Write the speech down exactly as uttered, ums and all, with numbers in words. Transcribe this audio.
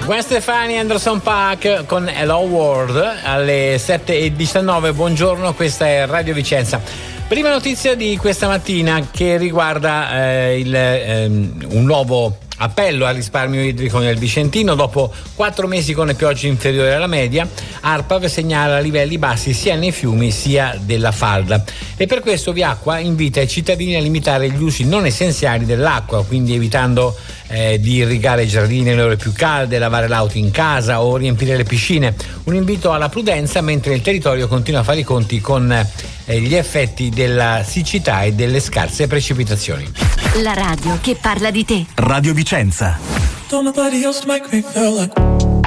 Gwen Stefani, Anderson Paak con Hello World alle sette e diciannove. Buongiorno, questa è Radio Vicenza. Prima notizia di questa mattina che riguarda eh, il, ehm, un nuovo appello al risparmio idrico nel Vicentino. Dopo quattro mesi con le piogge inferiori alla media, ARPAV segnala livelli bassi sia nei fiumi sia della falda, e per questo Viacqua invita i cittadini a limitare gli usi non essenziali dell'acqua, quindi evitando eh, di irrigare i giardini nelle ore più calde, lavare l'auto in casa o riempire le piscine. Un invito alla prudenza mentre il territorio continua a fare i conti con eh, gli effetti della siccità e delle scarse precipitazioni. La radio che parla di te. Radio Vicenza. Don't nobody else make me feel like